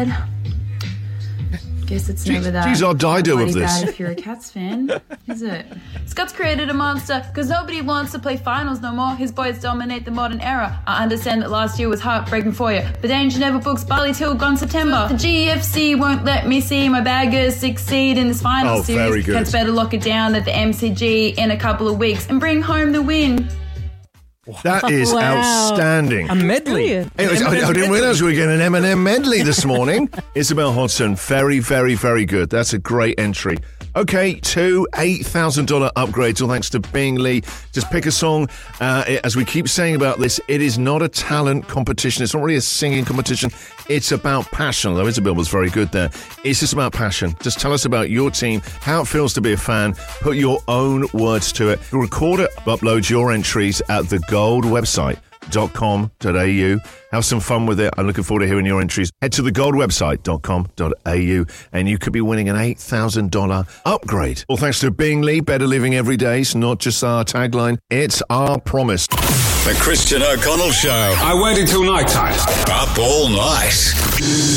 bed. Guess it's never that. Geez, I'll die of this. Bad if you're a Cats fan, is it? Scott's created a monster because nobody wants to play finals no more. His boys dominate the modern era. I understand that last year was heartbreaking for you, but Danger never books Bali till gone September. The GFC won't let me see my baggers succeed in this final series. Very good. Cats better lock it down at the MCG in a couple of weeks and bring home the win. That is outstanding. A medley. Anyways, I didn't realise we were getting an Eminem medley this morning. Isabel Hodson, very, very, very good. That's a great entry. Okay, 2 $8,000 upgrades, all thanks to Bingley. Just pick a song. As we keep saying about this, it is not a talent competition. It's not really a singing competition. It's about passion, although Isabel was very good there. It's just about passion. Just tell us about your team, how it feels to be a fan. Put your own words to it. Record it, upload your entries at the Gold website.com.au. Have some fun with it. I'm looking forward to hearing your entries. Head to the goldwebsite.com.au and you could be winning an $8,000 upgrade. All thanks to Bingley, better living every day. It's not just our tagline, it's our promise. The Christian O'Connell Show. I waited till night time. Up all night.